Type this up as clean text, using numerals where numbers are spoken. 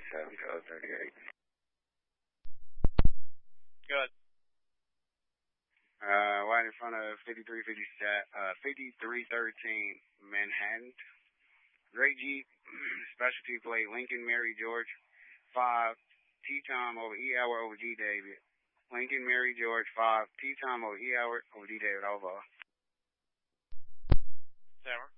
7 code 38. Good. Right in front of 5313 Manhattan. Great Jeep, specialty plate, Lincoln Mary George, 5, T-Tom over E-Hour over D David. Lincoln Mary George, 5, T-Tom over E-Hour over D David, over. Sammer.